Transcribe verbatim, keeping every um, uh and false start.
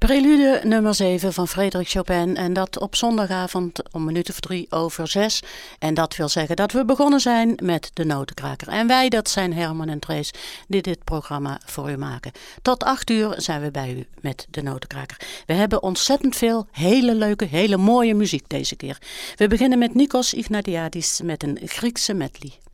Prelude nummer zeven van Frédéric Chopin en dat op zondagavond om minuut of drie over zes. En dat wil zeggen dat we begonnen zijn met de Notenkraker. En wij, dat zijn Herman en Trace, die dit programma voor u maken. Tot acht uur zijn we bij u met de Notenkraker. We hebben ontzettend veel hele leuke, hele mooie muziek deze keer. We beginnen met Nikos Ignatiadis met een Griekse medley.